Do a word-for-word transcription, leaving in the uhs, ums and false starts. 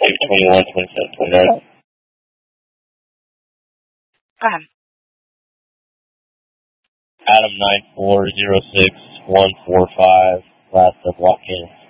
eight twenty-one, twenty-seven, twenty-nine. Go ahead. Adam nine four zero six one four five, last of Watkins.